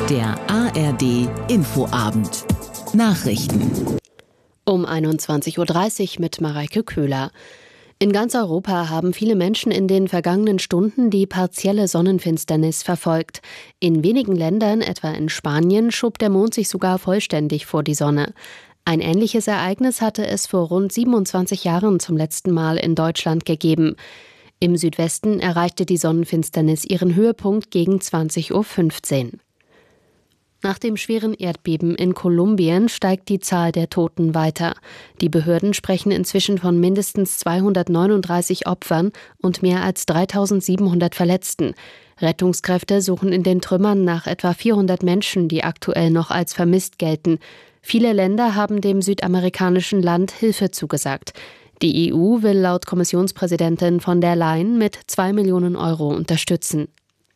Der ARD Infoabend. Nachrichten. Um 21.30 Uhr mit Mareike Köhler. In ganz Europa haben viele Menschen in den vergangenen Stunden die partielle Sonnenfinsternis verfolgt. In wenigen Ländern, etwa in Spanien, schob der Mond sich sogar vollständig vor die Sonne. Ein ähnliches Ereignis hatte es vor rund 27 Jahren zum letzten Mal in Deutschland gegeben. Im Südwesten erreichte die Sonnenfinsternis ihren Höhepunkt gegen 20.15 Uhr. Nach dem schweren Erdbeben in Kolumbien steigt die Zahl der Toten weiter. Die Behörden sprechen inzwischen von mindestens 239 Opfern und mehr als 3.700 Verletzten. Rettungskräfte suchen in den Trümmern nach etwa 400 Menschen, die aktuell noch als vermisst gelten. Viele Länder haben dem südamerikanischen Land Hilfe zugesagt. Die EU will laut Kommissionspräsidentin von der Leyen mit 2 Millionen Euro unterstützen.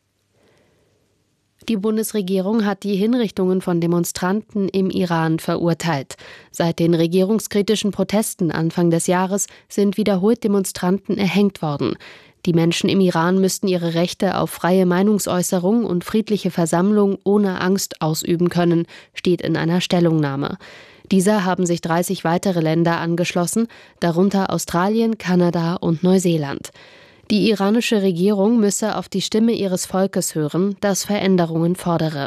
Die Bundesregierung hat die Hinrichtungen von Demonstranten im Iran verurteilt. Seit den regierungskritischen Protesten Anfang des Jahres sind wiederholt Demonstranten erhängt worden. Die Menschen im Iran müssten ihre Rechte auf freie Meinungsäußerung und friedliche Versammlung ohne Angst ausüben können, steht in einer Stellungnahme. Dieser haben sich 30 weitere Länder angeschlossen, darunter Australien, Kanada und Neuseeland. Die iranische Regierung müsse auf die Stimme ihres Volkes hören, das Veränderungen fordere.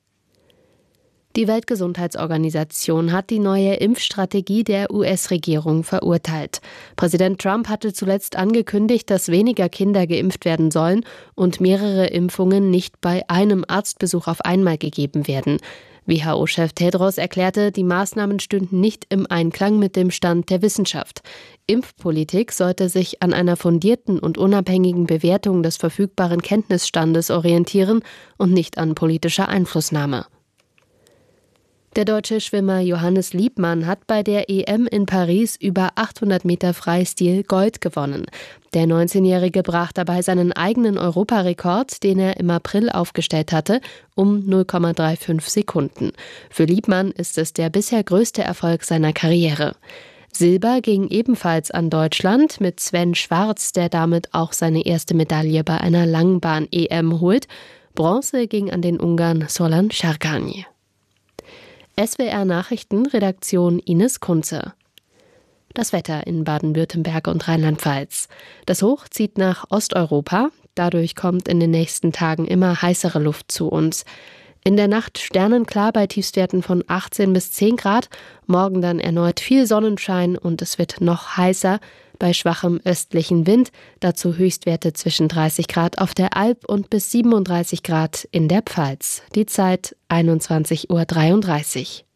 Die Weltgesundheitsorganisation hat die neue Impfstrategie der US-Regierung verurteilt. Präsident Trump hatte zuletzt angekündigt, dass weniger Kinder geimpft werden sollen und mehrere Impfungen nicht bei einem Arztbesuch auf einmal gegeben werden. WHO-Chef Tedros erklärte, die Maßnahmen stünden nicht im Einklang mit dem Stand der Wissenschaft. Impfpolitik sollte sich an einer fundierten und unabhängigen Bewertung des verfügbaren Kenntnisstandes orientieren und nicht an politischer Einflussnahme. Der deutsche Schwimmer Johannes Liebmann hat bei der EM in Paris über 800 Meter Freistil Gold gewonnen. Der 19-Jährige brach dabei seinen eigenen Europarekord, den er im April aufgestellt hatte, um 0,35 Sekunden. Für Liebmann ist es der bisher größte Erfolg seiner Karriere. Silber ging ebenfalls an Deutschland mit Sven Schwarz, der damit auch seine erste Medaille bei einer Langbahn-EM holt. Bronze ging an den Ungarn Solan Sargany. SWR Nachrichten, Redaktion Ines Kunze. Das Wetter in Baden-Württemberg und Rheinland-Pfalz. Das Hoch zieht nach Osteuropa. Dadurch kommt in den nächsten Tagen immer heißere Luft zu uns. In der Nacht sternenklar bei Tiefstwerten von 18 bis 10 Grad. Morgen dann erneut viel Sonnenschein und es wird noch heißer bei schwachem östlichen Wind. Dazu Höchstwerte zwischen 30 Grad auf der Alp und bis 37 Grad in der Pfalz. Die Zeit 21.33 Uhr.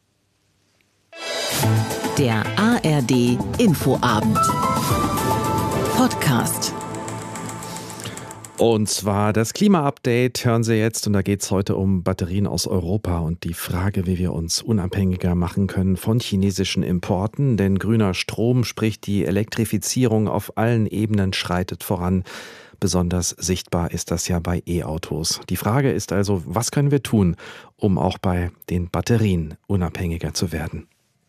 Der ARD Infoabend. Podcast. Und zwar das Klima-Update hören Sie jetzt, und da geht es heute um Batterien aus Europa und die Frage, wie wir uns unabhängiger machen können von chinesischen Importen. Denn grüner Strom, sprich die Elektrifizierung auf allen Ebenen, schreitet voran. Besonders sichtbar ist das ja bei E-Autos. Die Frage ist also, was können wir tun, um auch bei den Batterien unabhängiger zu werden?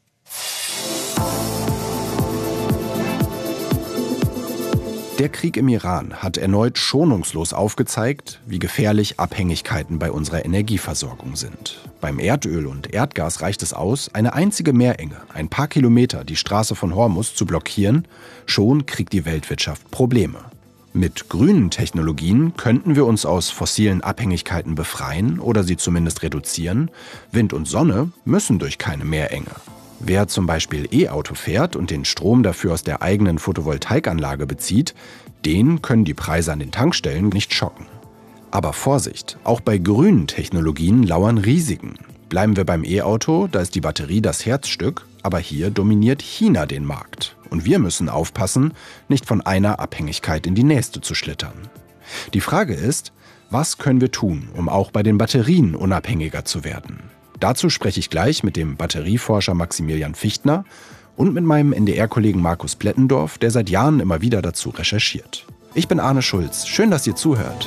Der Krieg im Iran hat erneut schonungslos aufgezeigt, wie gefährlich Abhängigkeiten bei unserer Energieversorgung sind. Beim Erdöl und Erdgas reicht es aus, eine einzige Meerenge, ein paar Kilometer die Straße von Hormuz zu blockieren, schon kriegt die Weltwirtschaft Probleme. Mit grünen Technologien könnten wir uns aus fossilen Abhängigkeiten befreien oder sie zumindest reduzieren. Wind und Sonne müssen durch keine Meerenge. Wer zum Beispiel E-Auto fährt und den Strom dafür aus der eigenen Photovoltaikanlage bezieht, den können die Preise an den Tankstellen nicht schocken. Aber Vorsicht, auch bei grünen Technologien lauern Risiken. Bleiben wir beim E-Auto, da ist die Batterie das Herzstück, aber hier dominiert China den Markt. Und wir müssen aufpassen, nicht von einer Abhängigkeit in die nächste zu schlittern. Die Frage ist, was können wir tun, um auch bei den Batterien unabhängiger zu werden? Dazu spreche ich gleich mit dem Batterieforscher Maximilian Fichtner und mit meinem NDR-Kollegen Markus Plettendorf, der seit Jahren immer wieder dazu recherchiert. Ich bin Arne Schulz. Schön, dass ihr zuhört.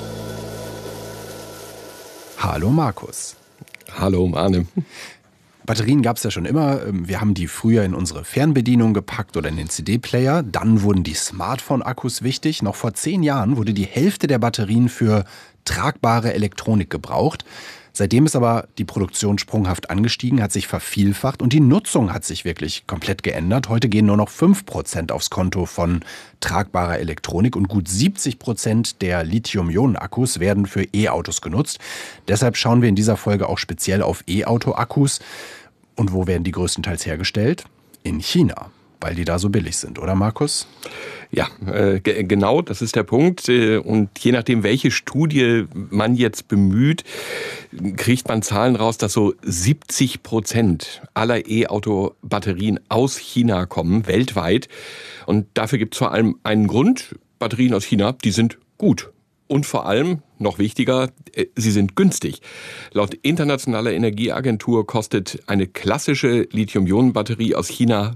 Hallo Markus. Hallo Arne. Batterien gab es ja schon immer. Wir haben die früher in unsere Fernbedienung gepackt oder in den CD-Player. Dann wurden die Smartphone-Akkus wichtig. Noch vor 10 Jahren wurde die Hälfte der Batterien für tragbare Elektronik gebraucht. Seitdem ist aber die Produktion sprunghaft angestiegen, hat sich vervielfacht und die Nutzung hat sich wirklich komplett geändert. Heute gehen nur noch 5% aufs Konto von tragbarer Elektronik und gut 70% der Lithium-Ionen-Akkus werden für E-Autos genutzt. Deshalb schauen wir in dieser Folge auch speziell auf E-Auto-Akkus. Und wo werden die größtenteils hergestellt? In China, weil die da so billig sind, oder Markus? Ja, genau, das ist der Punkt. Und je nachdem, welche Studie man jetzt bemüht, kriegt man Zahlen raus, dass so 70% aller E-Auto-Batterien aus China kommen, weltweit. Und dafür gibt es vor allem einen Grund. Batterien aus China, die sind gut. Und vor allem, noch wichtiger, sie sind günstig. Laut Internationaler Energieagentur kostet eine klassische Lithium-Ionen-Batterie aus China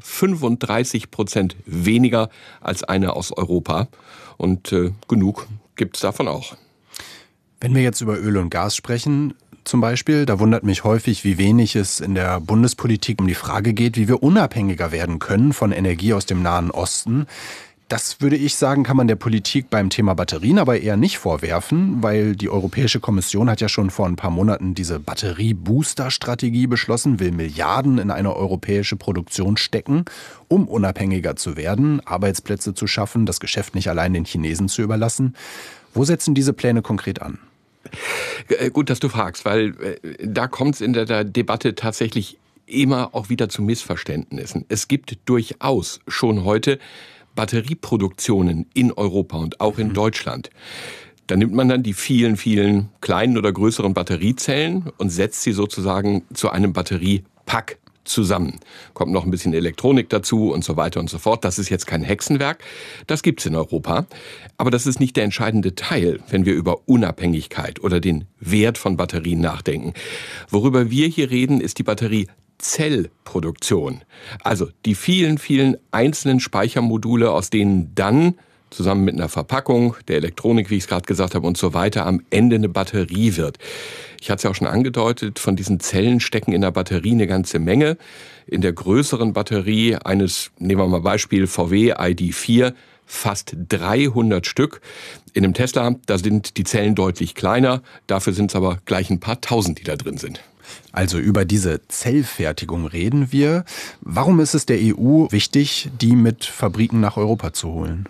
35% weniger als eine aus Europa. Und genug gibt es davon auch. Wenn wir jetzt über Öl und Gas sprechen, zum Beispiel, da wundert mich häufig, wie wenig es in der Bundespolitik um die Frage geht, wie wir unabhängiger werden können von Energie aus dem Nahen Osten. Das würde ich sagen, kann man der Politik beim Thema Batterien aber eher nicht vorwerfen, weil die Europäische Kommission hat ja schon vor ein paar Monaten diese Batterie-Booster-Strategie beschlossen, will Milliarden in eine europäische Produktion stecken, um unabhängiger zu werden, Arbeitsplätze zu schaffen, das Geschäft nicht allein den Chinesen zu überlassen. Wo setzen diese Pläne konkret an? Gut, dass du fragst, weil da kommt es in der Debatte tatsächlich immer auch wieder zu Missverständnissen. Es gibt durchaus schon heute Batterieproduktionen in Europa und auch in Deutschland. Da nimmt man dann die vielen, vielen kleinen oder größeren Batteriezellen und setzt sie sozusagen zu einem Batteriepack zusammen. Kommt noch ein bisschen Elektronik dazu und so weiter und so fort. Das ist jetzt kein Hexenwerk, das gibt's in Europa. Aber das ist nicht der entscheidende Teil, wenn wir über Unabhängigkeit oder den Wert von Batterien nachdenken. Worüber wir hier reden, ist die Batteriezellproduktion. Also die vielen, vielen einzelnen Speichermodule, aus denen dann zusammen mit einer Verpackung, der Elektronik, wie ich es gerade gesagt habe, und so weiter, am Ende eine Batterie wird. Ich hatte es ja auch schon angedeutet, von diesen Zellen stecken in der Batterie eine ganze Menge. In der größeren Batterie eines, nehmen wir mal Beispiel VW ID.4, fast 300 Stück. In einem Tesla, da sind die Zellen deutlich kleiner, dafür sind es aber gleich ein paar Tausend, die da drin sind. Also über diese Zellfertigung reden wir. Warum ist es der EU wichtig, die mit Fabriken nach Europa zu holen?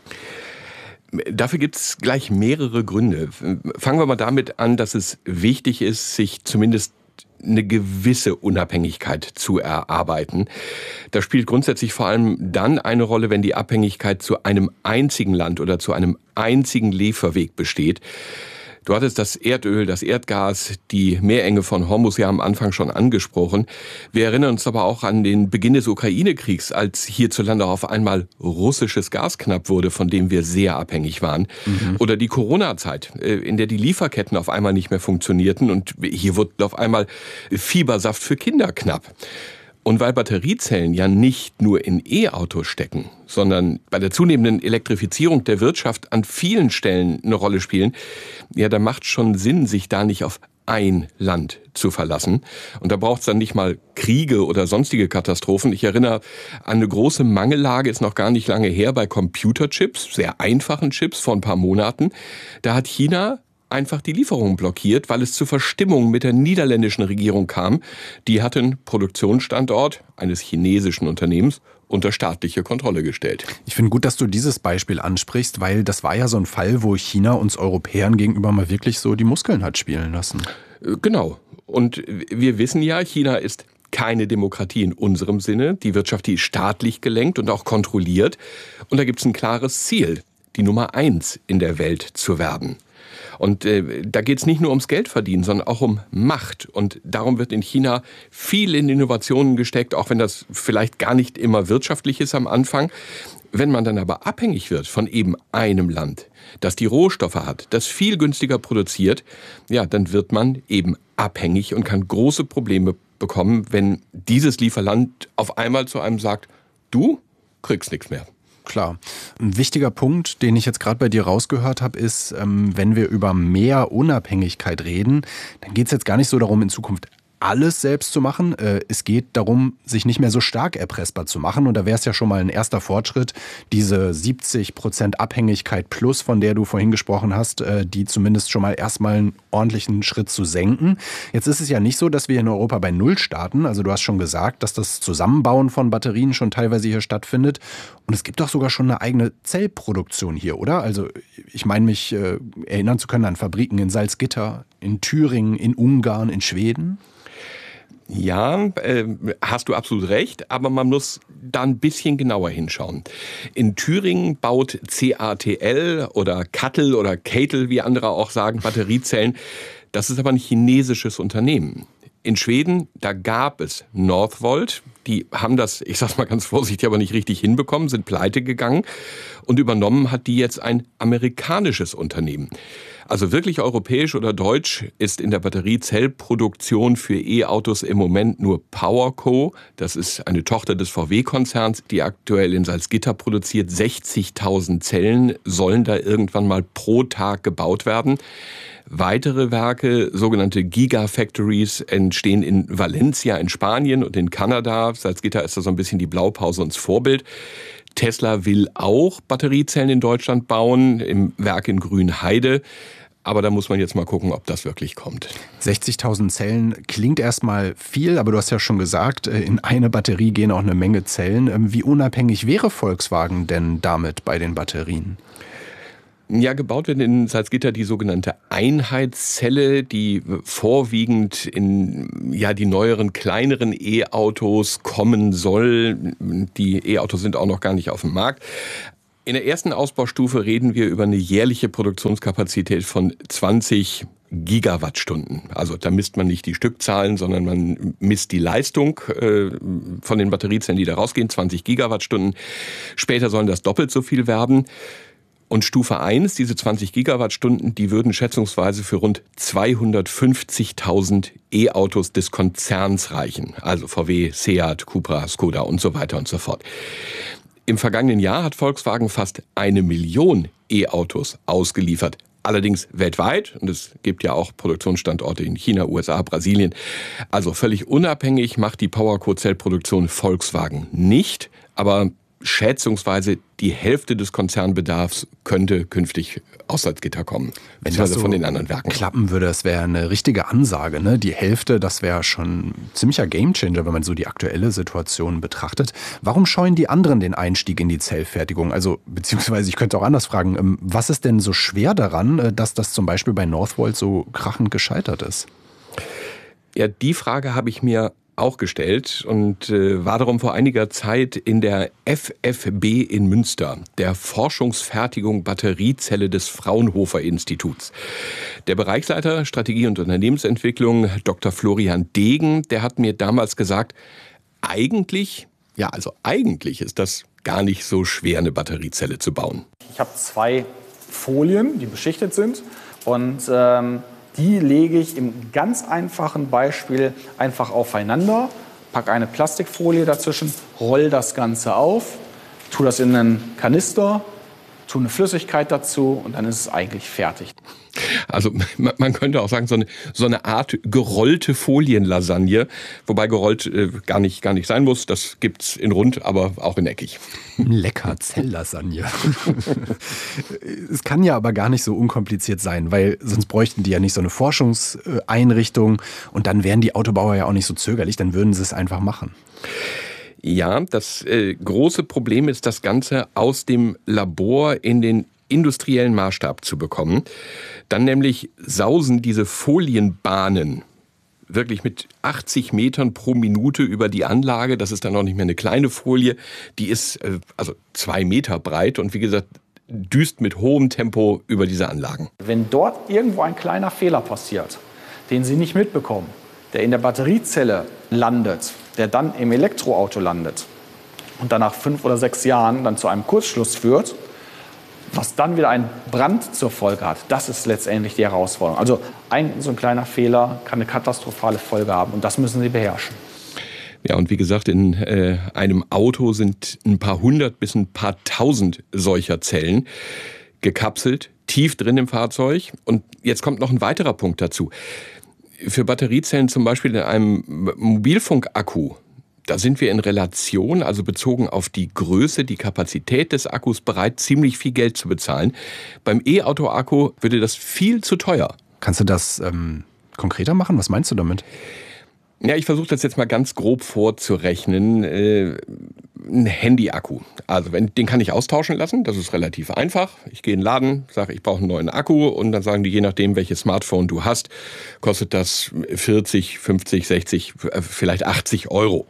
Dafür gibt es gleich mehrere Gründe. Fangen wir mal damit an, dass es wichtig ist, sich zumindest eine gewisse Unabhängigkeit zu erarbeiten. Das spielt grundsätzlich vor allem dann eine Rolle, wenn die Abhängigkeit zu einem einzigen Land oder zu einem einzigen Lieferweg besteht. Du hattest das Erdöl, das Erdgas, die Meerenge von Hormuz ja am Anfang schon angesprochen. Wir erinnern uns aber auch an den Beginn des Ukraine-Kriegs, als hierzulande auf einmal russisches Gas knapp wurde, von dem wir sehr abhängig waren. Oder die Corona-Zeit, in der die Lieferketten auf einmal nicht mehr funktionierten und hier wurde auf einmal Fiebersaft für Kinder knapp. Und weil Batteriezellen ja nicht nur in E-Autos stecken, sondern bei der zunehmenden Elektrifizierung der Wirtschaft an vielen Stellen eine Rolle spielen, ja, da macht schon Sinn, sich da nicht auf ein Land zu verlassen. Und da braucht es dann nicht mal Kriege oder sonstige Katastrophen. Ich erinnere an eine große Mangellage, ist noch gar nicht lange her, bei Computerchips, sehr einfachen Chips vor ein paar Monaten. Da hat China einfach die Lieferungen blockiert, weil es zu Verstimmungen mit der niederländischen Regierung kam. Die hat den Produktionsstandort eines chinesischen Unternehmens unter staatliche Kontrolle gestellt. Ich finde gut, dass du dieses Beispiel ansprichst, weil das war ja so ein Fall, wo China uns Europäern gegenüber mal wirklich so die Muskeln hat spielen lassen. Genau. Und wir wissen ja, China ist keine Demokratie in unserem Sinne. Die Wirtschaft, die ist staatlich gelenkt und auch kontrolliert. Und da gibt es ein klares Ziel, die Nummer 1 in der Welt zu werden. Und da geht es nicht nur ums Geldverdienen, sondern auch um Macht. Und darum wird in China viel in Innovationen gesteckt, auch wenn das vielleicht gar nicht immer wirtschaftlich ist am Anfang. Wenn man dann aber abhängig wird von eben einem Land, das die Rohstoffe hat, das viel günstiger produziert, ja, dann wird man eben abhängig und kann große Probleme bekommen, wenn dieses Lieferland auf einmal zu einem sagt, du kriegst nichts mehr. Klar. Ein wichtiger Punkt, den ich jetzt gerade bei dir rausgehört habe, ist, wenn wir über mehr Unabhängigkeit reden, dann geht es jetzt gar nicht so darum, in Zukunft alles selbst zu machen. Es geht darum, sich nicht mehr so stark erpressbar zu machen. Und da wäre es ja schon mal ein erster Fortschritt, diese 70% Abhängigkeit plus, von der du vorhin gesprochen hast, die zumindest schon mal erstmal einen ordentlichen Schritt zu senken. Jetzt ist es ja nicht so, dass wir in Europa bei Null starten. Also du hast schon gesagt, dass das Zusammenbauen von Batterien schon teilweise hier stattfindet. Und es gibt doch sogar schon eine eigene Zellproduktion hier, oder? Also ich meine mich erinnern zu können an Fabriken in Salzgitter, in Thüringen, in Ungarn, in Schweden. Ja, hast du absolut recht, aber man muss da ein bisschen genauer hinschauen. In Thüringen baut CATL oder Kattel oder Catel, wie andere auch sagen, Batteriezellen. Das ist aber ein chinesisches Unternehmen. In Schweden, da gab es Northvolt. Die haben das, ich sag's mal ganz vorsichtig, aber nicht richtig hinbekommen, sind pleite gegangen. Und übernommen hat die jetzt ein amerikanisches Unternehmen. Also wirklich europäisch oder deutsch ist in der Batteriezellproduktion für E-Autos im Moment nur PowerCo. Das ist eine Tochter des VW-Konzerns, die aktuell in Salzgitter produziert. 60.000 Zellen sollen da irgendwann mal pro Tag gebaut werden. Weitere Werke, sogenannte Gigafactories, entstehen in Valencia in Spanien und in Kanada. Salzgitter ist da so ein bisschen die Blaupause und das Vorbild. Tesla will auch Batteriezellen in Deutschland bauen, im Werk in Grünheide. Aber da muss man jetzt mal gucken, ob das wirklich kommt. 60.000 Zellen klingt erstmal viel, aber du hast ja schon gesagt, in eine Batterie gehen auch eine Menge Zellen. Wie unabhängig wäre Volkswagen denn damit bei den Batterien? Ja, gebaut wird in Salzgitter die sogenannte Einheitszelle, die vorwiegend in die neueren, kleineren E-Autos kommen soll. Die E-Autos sind auch noch gar nicht auf dem Markt. In der ersten Ausbaustufe reden wir über eine jährliche Produktionskapazität von 20 Gigawattstunden. Also da misst man nicht die Stückzahlen, sondern man misst die Leistung von den Batteriezellen, die da rausgehen, 20 Gigawattstunden. Später sollen das doppelt so viel werden. Und Stufe 1, diese 20 Gigawattstunden, die würden schätzungsweise für rund 250.000 E-Autos des Konzerns reichen. Also VW, Seat, Cupra, Skoda und so weiter und so fort. Im vergangenen Jahr hat Volkswagen fast 1 Million E-Autos ausgeliefert. Allerdings weltweit, und es gibt ja auch Produktionsstandorte in China, USA, Brasilien. Also völlig unabhängig macht die PowerCo-Zellproduktion Volkswagen nicht, aber schätzungsweise die Hälfte des Konzernbedarfs könnte künftig aus Salzgitter kommen. Wenn das so von den anderen Werken klappen würde, das wäre eine richtige Ansage, ne? Die Hälfte, das wäre schon ein ziemlicher Gamechanger, wenn man so die aktuelle Situation betrachtet. Warum scheuen die anderen den Einstieg in die Zellfertigung? Also, beziehungsweise ich könnte auch anders fragen, was ist denn so schwer daran, dass das zum Beispiel bei Northvolt so krachend gescheitert ist? Ja, die Frage habe ich mir auch gestellt und war darum vor einiger Zeit in der FFB in Münster, der Forschungsfertigung Batteriezelle des Fraunhofer Instituts. Der Bereichsleiter Strategie und Unternehmensentwicklung, Dr. Florian Degen, der hat mir damals gesagt, eigentlich ist das gar nicht so schwer, eine Batteriezelle zu bauen. Ich habe 2 Folien, die beschichtet sind und die lege ich im ganz einfachen Beispiel einfach aufeinander, packe eine Plastikfolie dazwischen, roll das Ganze auf, tue das in einen Kanister, tue eine Flüssigkeit dazu und dann ist es eigentlich fertig. Also man könnte auch sagen, so eine Art gerollte Folienlasagne, wobei gerollt gar nicht sein muss. Das gibt's in rund, aber auch in eckig. Lecker, Zelllasagne. Es kann ja aber gar nicht so unkompliziert sein, weil sonst bräuchten die ja nicht so eine Forschungseinrichtung und dann wären die Autobauer ja auch nicht so zögerlich, dann würden sie es einfach machen. Ja, das große Problem ist, das Ganze aus dem Labor in den industriellen Maßstab zu bekommen. Dann nämlich sausen diese Folienbahnen wirklich mit 80 Metern pro Minute über die Anlage. Das ist dann auch nicht mehr eine kleine Folie. Die ist 2 Meter breit und wie gesagt, düst mit hohem Tempo über diese Anlagen. Wenn dort irgendwo ein kleiner Fehler passiert, den Sie nicht mitbekommen, der in der Batteriezelle landet, der dann im Elektroauto landet und dann nach 5 oder 6 Jahren dann zu einem Kurzschluss führt, was dann wieder einen Brand zur Folge hat, das ist letztendlich die Herausforderung. Also so ein kleiner Fehler kann eine katastrophale Folge haben und das müssen Sie beherrschen. Ja, und wie gesagt, in einem Auto sind ein paar 100 bis ein paar 1000 solcher Zellen gekapselt, tief drin im Fahrzeug. Und jetzt kommt noch ein weiterer Punkt dazu. Für Batteriezellen zum Beispiel in einem Mobilfunkakku, da sind wir in Relation, also bezogen auf die Größe, die Kapazität des Akkus, bereit, ziemlich viel Geld zu bezahlen. Beim E-Auto-Akku würde das viel zu teuer. Kannst du das konkreter machen? Was meinst du damit? Ja, ich versuche das jetzt mal ganz grob vorzurechnen. Ein Handy-Akku. Also den kann ich austauschen lassen, das ist relativ einfach. Ich gehe in den Laden, sage, ich brauche einen neuen Akku und dann sagen die, je nachdem, welches Smartphone du hast, kostet das 40, 50, 60, vielleicht 80 €.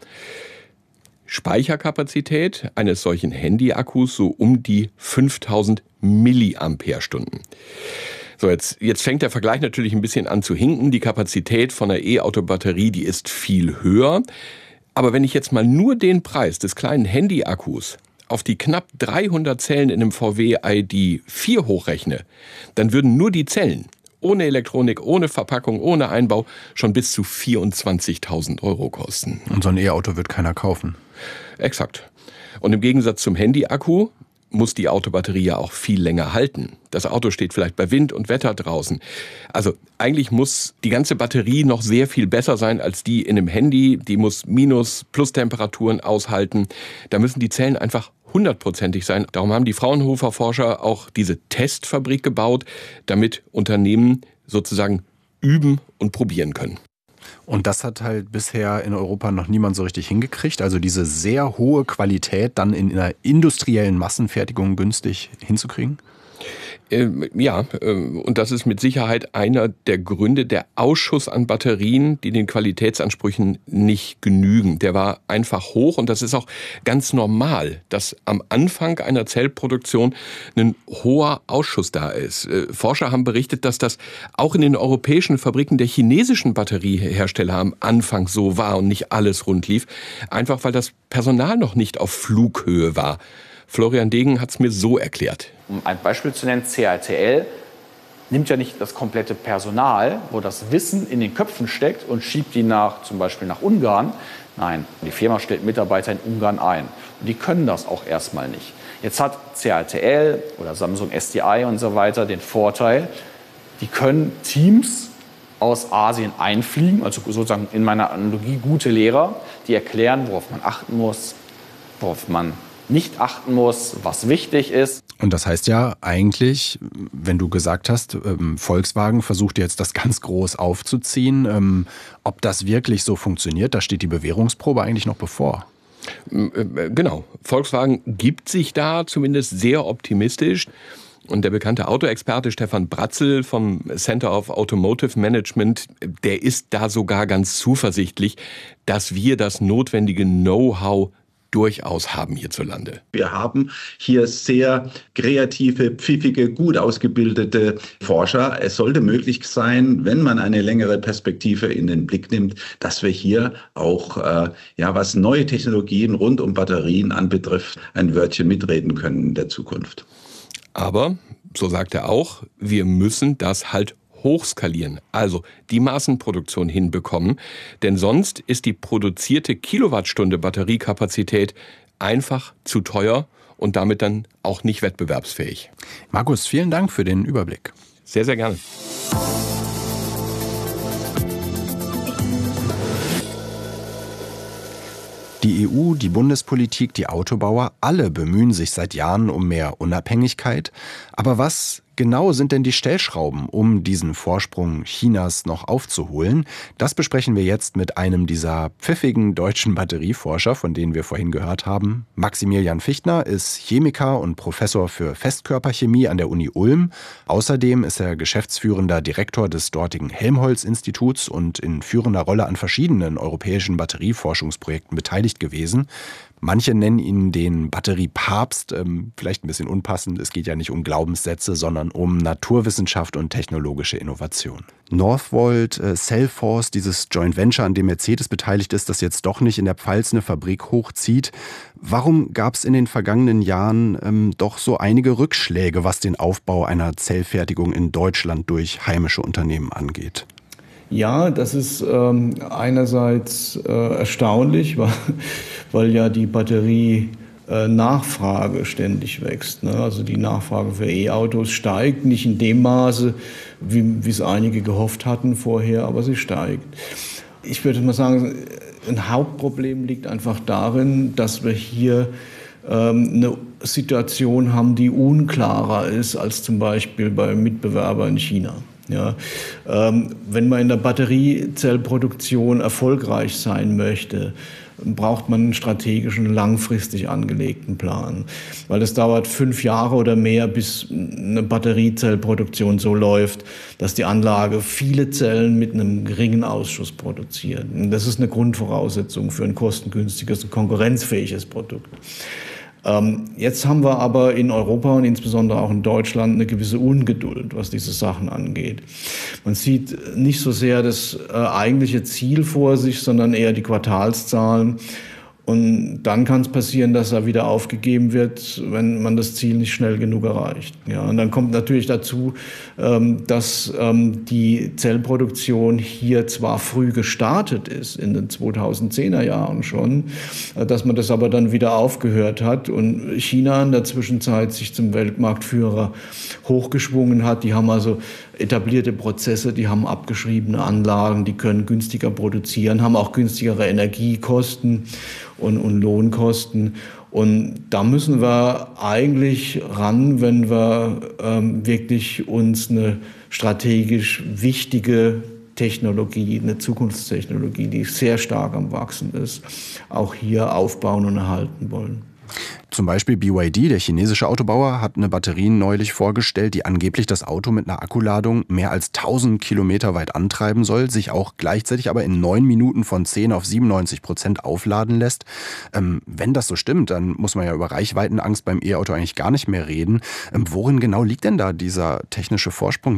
Speicherkapazität eines solchen Handy-Akkus so um die 5000 Milliampere-Stunden. So, jetzt fängt der Vergleich natürlich ein bisschen an zu hinken. Die Kapazität von einer E-Auto-Batterie, die ist viel höher. Aber wenn ich jetzt mal nur den Preis des kleinen Handy-Akkus auf die knapp 300 Zellen in einem VW ID.4 hochrechne, dann würden nur die Zellen ohne Elektronik, ohne Verpackung, ohne Einbau schon bis zu 24.000 € kosten. Und so ein E-Auto wird keiner kaufen. Exakt. Und im Gegensatz zum Handy-Akku muss die Autobatterie ja auch viel länger halten. Das Auto steht vielleicht bei Wind und Wetter draußen. Also eigentlich muss die ganze Batterie noch sehr viel besser sein als die in einem Handy. Die muss Minus-Plus-Temperaturen aushalten. Da müssen die Zellen einfach 100%ig sein. Darum haben die Fraunhofer-Forscher auch diese Testfabrik gebaut, damit Unternehmen sozusagen üben und probieren können. Und das hat halt bisher in Europa noch niemand so richtig hingekriegt. Also diese sehr hohe Qualität dann in einer industriellen Massenfertigung günstig hinzukriegen? Ja, und das ist mit Sicherheit einer der Gründe, der Ausschuss an Batterien, die den Qualitätsansprüchen nicht genügen. Der war einfach hoch und das ist auch ganz normal, dass am Anfang einer Zellproduktion ein hoher Ausschuss da ist. Forscher haben berichtet, dass das auch in den europäischen Fabriken der chinesischen Batteriehersteller am Anfang so war und nicht alles rund lief, einfach weil das Personal noch nicht auf Flughöhe war. Florian Degen hat es mir so erklärt. Um ein Beispiel zu nennen, CATL nimmt ja nicht das komplette Personal, wo das Wissen in den Köpfen steckt und schiebt die zum Beispiel nach Ungarn. Nein, die Firma stellt Mitarbeiter in Ungarn ein. Und die können das auch erstmal nicht. Jetzt hat CATL oder Samsung SDI und so weiter den Vorteil, die können Teams aus Asien einfliegen, also sozusagen in meiner Analogie gute Lehrer, die erklären, worauf man achten muss, worauf man nicht achten muss, was wichtig ist. Und das heißt ja eigentlich, wenn du gesagt hast, Volkswagen versucht jetzt das ganz groß aufzuziehen, ob das wirklich so funktioniert, da steht die Bewährungsprobe eigentlich noch bevor. Genau, Volkswagen gibt sich da zumindest sehr optimistisch. Und der bekannte Autoexperte Stefan Bratzel vom Center of Automotive Management, der ist da sogar ganz zuversichtlich, dass wir das notwendige Know-how durchaus haben hierzulande. Wir haben hier sehr kreative, pfiffige, gut ausgebildete Forscher. Es sollte möglich sein, wenn man eine längere Perspektive in den Blick nimmt, dass wir hier auch, was neue Technologien rund um Batterien anbetrifft, ein Wörtchen mitreden können in der Zukunft. Aber, so sagt er auch, wir müssen das halt hochskalieren, also die Massenproduktion hinbekommen, denn sonst ist die produzierte Kilowattstunde Batteriekapazität einfach zu teuer und damit dann auch nicht wettbewerbsfähig. Markus, vielen Dank für den Überblick. Sehr, sehr gerne. Die EU, die Bundespolitik, die Autobauer, alle bemühen sich seit Jahren um mehr Unabhängigkeit. Aber was genau sind denn die Stellschrauben, um diesen Vorsprung Chinas noch aufzuholen? Das besprechen wir jetzt mit einem dieser pfiffigen deutschen Batterieforscher, von denen wir vorhin gehört haben. Maximilian Fichtner ist Chemiker und Professor für Festkörperchemie an der Uni Ulm. Außerdem ist er geschäftsführender Direktor des dortigen Helmholtz-Instituts und in führender Rolle an verschiedenen europäischen Batterieforschungsprojekten beteiligt gewesen. Manche nennen ihn den Batteriepapst, vielleicht ein bisschen unpassend. Es geht ja nicht um Glaubenssätze, sondern um Naturwissenschaft und technologische Innovation. Northvolt, Cellforce, dieses Joint Venture, an dem Mercedes beteiligt ist, das jetzt doch nicht in der Pfalz eine Fabrik hochzieht. Warum gab es in den vergangenen Jahren doch so einige Rückschläge, was den Aufbau einer Zellfertigung in Deutschland durch heimische Unternehmen angeht? Ja, das ist einerseits erstaunlich, weil ja die Batterie Nachfrage ständig wächst. Ne? Also die Nachfrage für E-Autos steigt, nicht in dem Maße, wie es einige gehofft hatten vorher, aber sie steigt. Ich würde mal sagen, ein Hauptproblem liegt einfach darin, dass wir hier eine Situation haben, die unklarer ist als zum Beispiel bei Mitbewerbern in China. Ja, wenn man in der Batteriezellproduktion erfolgreich sein möchte, braucht man einen strategischen, langfristig angelegten Plan. Weil es dauert 5 Jahre oder mehr, bis eine Batteriezellproduktion so läuft, dass die Anlage viele Zellen mit einem geringen Ausschuss produziert. Und das ist eine Grundvoraussetzung für ein kostengünstiges und konkurrenzfähiges Produkt. Jetzt haben wir aber in Europa und insbesondere auch in Deutschland eine gewisse Ungeduld, was diese Sachen angeht. Man sieht nicht so sehr das eigentliche Ziel vor sich, sondern eher die Quartalszahlen. Und dann kann es passieren, dass er wieder aufgegeben wird, wenn man das Ziel nicht schnell genug erreicht. Ja, und dann kommt natürlich dazu, dass die Zellproduktion hier zwar früh gestartet ist, in den 2010er Jahren schon, dass man das aber dann wieder aufgehört hat und China in der Zwischenzeit sich zum Weltmarktführer hochgeschwungen hat. Die haben also etablierte Prozesse, die haben abgeschriebene Anlagen, die können günstiger produzieren, haben auch günstigere Energiekosten und Lohnkosten. Und da müssen wir eigentlich ran, wenn wir wirklich uns eine strategisch wichtige Technologie, eine Zukunftstechnologie, die sehr stark am Wachsen ist, auch hier aufbauen und erhalten wollen. Zum Beispiel BYD, der chinesische Autobauer, hat eine Batterie neulich vorgestellt, die angeblich das Auto mit einer Akkuladung mehr als 1000 Kilometer weit antreiben soll, sich auch gleichzeitig aber in 9 Minuten von 10 auf 97% aufladen lässt. Wenn das so stimmt, dann muss man ja über Reichweitenangst beim E-Auto eigentlich gar nicht mehr reden. Worin genau liegt denn da dieser technische Vorsprung?